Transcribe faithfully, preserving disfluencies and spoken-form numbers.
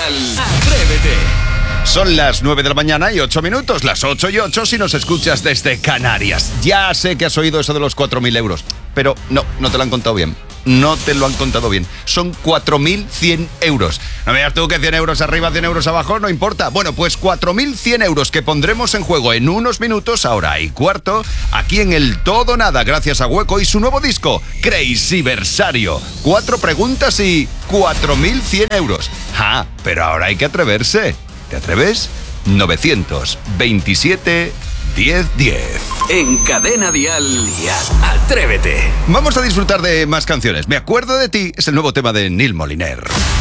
Dial, Atrévete. Son las nueve de la mañana y ocho minutos, las ocho y ocho si nos escuchas desde Canarias. Ya sé que has oído eso de los cuatro mil euros, pero no, no te lo han contado bien. No te lo han contado bien. Son cuatro mil cien euros. No me digas tú que cien euros arriba, cien euros abajo, no importa. Bueno, pues cuatro mil cien euros que pondremos en juego en unos minutos, ahora y cuarto, aquí en el Todo Nada, gracias a Hueco y su nuevo disco, Crazyversario. Cuatro preguntas y cuatro mil cien euros. Ah, pero ahora hay que atreverse. ¿Te atreves? novecientos veintisiete diez diez. En Cadena Dial, Atrévete. Vamos a disfrutar de más canciones. Me acuerdo de ti es el nuevo tema de Neil Moliner.